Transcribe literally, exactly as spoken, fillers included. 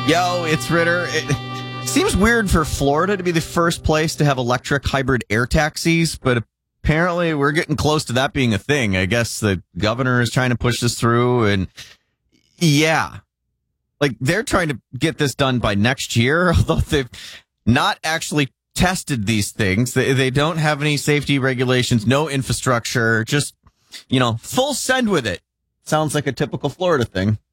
Yo, it's Ritter. It seems weird for Florida to be the first place to have electric hybrid air taxis, but apparently we're getting close to that being a thing. I guess the governor is trying to push this through, and yeah, like they're trying to get this done by next year, although they've not actually tested these things. They, they don't have any safety regulations, no infrastructure, just, you know, full send with it. Sounds like a typical Florida thing.